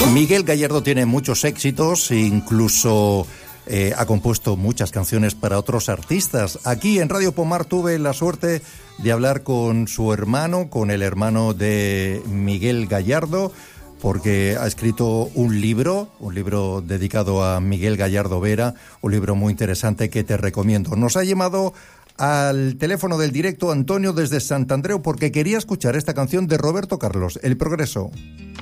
Miguel Gallardo tiene muchos éxitos, incluso ha compuesto muchas canciones para otros artistas. Aquí en Radio Pomar tuve la suerte de hablar con su hermano, con el hermano de Miguel Gallardo, porque ha escrito un libro dedicado a Miguel Gallardo Vera, un libro muy interesante que te recomiendo. Nos ha llamado al teléfono del directo Antonio desde Sant Andreu porque quería escuchar esta canción de Roberto Carlos, El Progreso.